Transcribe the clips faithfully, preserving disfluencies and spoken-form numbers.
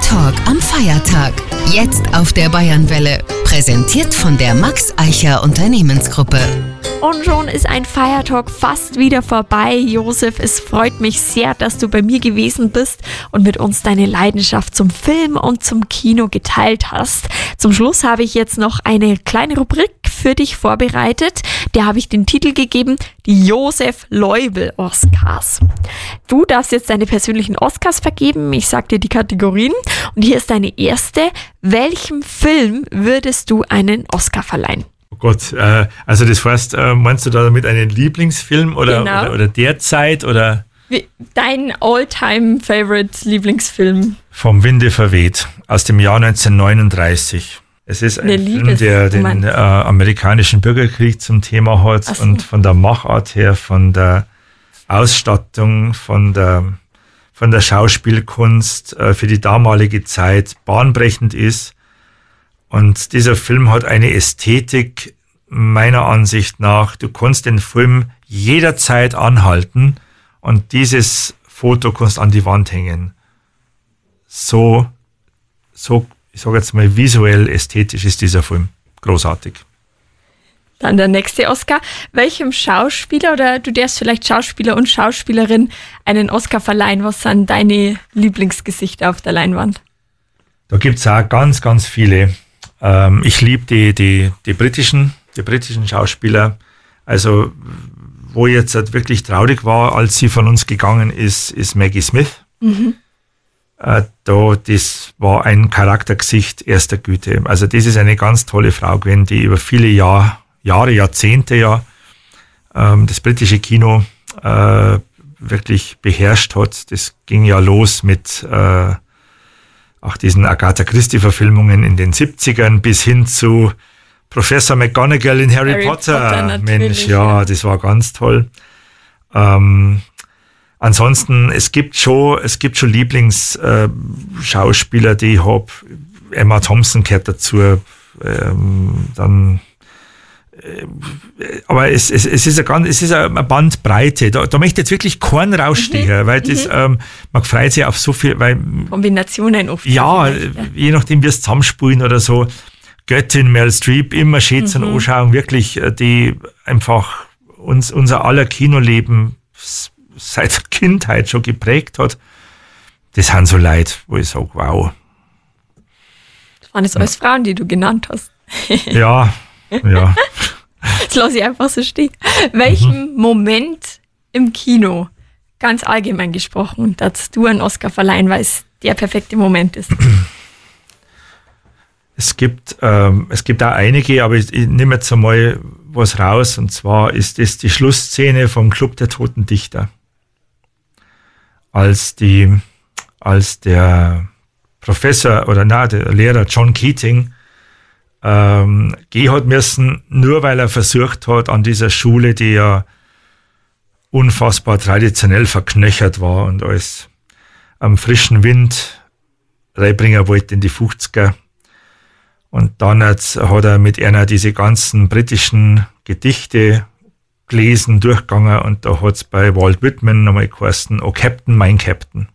Talk am Feiertag. Jetzt auf der Bayernwelle. Präsentiert von der Max Eicher Unternehmensgruppe. Und schon ist ein Feiertag fast wieder vorbei. Josef, es freut mich sehr, dass du bei mir gewesen bist und mit uns deine Leidenschaft zum Film und zum Kino geteilt hast. Zum Schluss habe ich jetzt noch eine kleine Rubrik für dich vorbereitet. Der habe ich den Titel gegeben, die Josef Leubel Oscars. Du darfst jetzt deine persönlichen Oscars vergeben. Ich sage dir die Kategorien. Und hier ist deine erste. Welchem Film würdest du einen Oscar verleihen? Oh Gott, äh, also das heißt, äh, meinst du da damit einen Lieblingsfilm oder, Genau. oder, oder derzeit oder? Wie, dein All-Time-Favorite-Lieblingsfilm? Vom Winde verweht, aus dem Jahr neunzehnhundertneununddreißig. Es ist ein Eine Film, der den Liebes- äh, amerikanischen Bürgerkrieg zum Thema hat Ach so. und von der Machart her, von der Ausstattung, von der, von der Schauspielkunst äh, für die damalige Zeit bahnbrechend ist. Und dieser Film hat eine Ästhetik, meiner Ansicht nach, du kannst den Film jederzeit anhalten und dieses Foto kannst an die Wand hängen. So, so, ich sage jetzt mal visuell, ästhetisch ist dieser Film. Großartig. Dann der nächste Oscar. Welchem Schauspieler oder du darfst vielleicht Schauspieler und Schauspielerin einen Oscar verleihen? Was sind deine Lieblingsgesichter auf der Leinwand? Da gibt's auch ganz, ganz viele. Ähm, ich liebe die, die, die britischen, die britischen Schauspieler. Also, wo ich jetzt halt wirklich traurig war, als sie von uns gegangen ist, ist Maggie Smith. Mhm. Äh, da, das war ein Charaktergesicht erster Güte. Also, das ist eine ganz tolle Frau gewesen, die über viele Jahr, Jahre, Jahrzehnte ja ähm, das britische Kino äh, wirklich beherrscht hat. Das ging ja los mit äh, auch diesen Agatha Christie-Verfilmungen in den siebzigern bis hin zu Professor McGonagall in Harry, Harry Potter. Potter, natürlich, Mensch, ja, ja. das war ganz toll. Ähm, ansonsten, es gibt schon, es gibt schon Lieblingsschauspieler, äh, die ich habe. Emma Thompson gehört dazu. Ähm, dann aber es, es, es ist eine ganz, es ist eine Bandbreite. Da, da möchte jetzt wirklich keinen rausstechen, Mhm. weil das, Mhm. ähm, man freut sich auf so viel, weil, Kombinationen oft. ja, vielleicht, ja. je nachdem, wie es zusammenspielen oder so. Göttin Meryl Streep, immer schön zu Mhm. anschauen, wirklich, äh, die einfach uns, unser aller Kinoleben s- seit der Kindheit schon geprägt hat. Das sind so Leute, wo ich sage, wow. Das waren jetzt alles Frauen, die du genannt hast. Ja, ja. Das lasse ich einfach so stehen. Welchen Moment im Kino, ganz allgemein gesprochen, darfst du einen Oscar verleihen, weil es der perfekte Moment ist? Es gibt, ähm, es gibt auch einige, aber ich, ich nehme jetzt einmal was raus, und zwar ist es die Schlussszene vom Club der Toten Dichter. Als die, als der Professor oder na, der Lehrer John Keating ähm, gehen hat müssen, nur weil er versucht hat, an dieser Schule, die ja unfassbar traditionell verknöchert war und als am frischen Wind reinbringen wollte in die fünfziger. Und dann hat, hat er mit einer diese ganzen britischen Gedichte gelesen, durchgegangen, und da hat es bei Walt Whitman nochmal geheißen, oh Captain, mein Captain.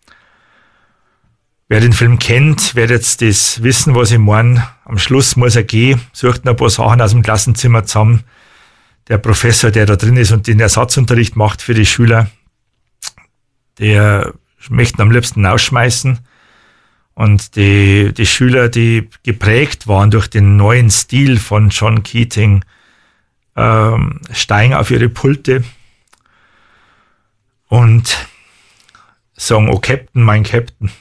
Wer den Film kennt, wird jetzt das wissen, was ich meine. Am Schluss muss er gehen, sucht noch ein paar Sachen aus dem Klassenzimmer zusammen. Der Professor, der da drin ist und den Ersatzunterricht macht für die Schüler, der möchte ihn am liebsten rausschmeißen. Und die, die Schüler, die geprägt waren durch den neuen Stil von John Keating, ähm, steigen auf ihre Pulte und sagen, oh Captain, mein Captain.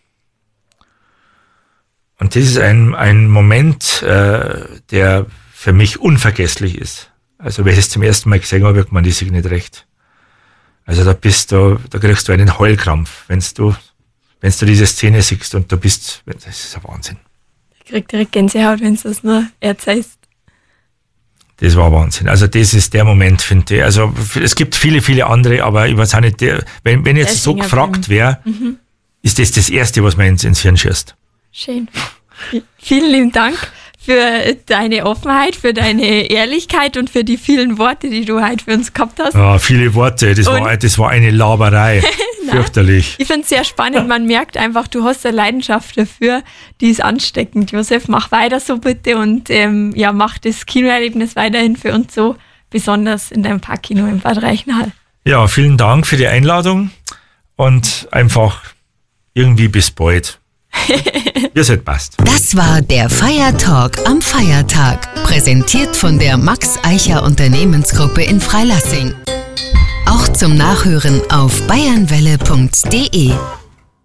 Und das ist ein, ein Moment, äh, der für mich unvergesslich ist. Also, wenn ich es zum ersten Mal gesehen habe, wirkt man das nicht recht. Also, da bist du, da kriegst du einen Heulkrampf, wenn du, wenn du diese Szene siehst und du bist, das ist ein Wahnsinn. Ich krieg direkt Gänsehaut, wenn du das nur erzählst. Das war Wahnsinn. Also, das ist der Moment, finde ich. Also, es gibt viele, viele andere, aber ich weiß auch nicht, der, wenn, wenn jetzt Der so Finger gefragt drin. wäre, Mhm. ist das das Erste, was mir ins, ins Hirn schießt. Schön. Vielen lieben Dank für deine Offenheit, für deine Ehrlichkeit und für die vielen Worte, die du heute für uns gehabt hast. Ja, viele Worte, das, war, das war eine Laberei. Fürchterlich. Ich finde es sehr spannend, man merkt einfach, du hast eine Leidenschaft dafür, die ist ansteckend. Josef, mach weiter so bitte und ähm, ja, mach das Kinoerlebnis weiterhin für uns so besonders in deinem Parkkino in Bad Reichenhall. Ja, vielen Dank für die Einladung und einfach irgendwie bis bald. Ihr seid passt. Das war der Feiertalk am Feiertag, präsentiert von der Max Eicher Unternehmensgruppe in Freilassing. Auch zum Nachhören auf bayernwelle punkt de.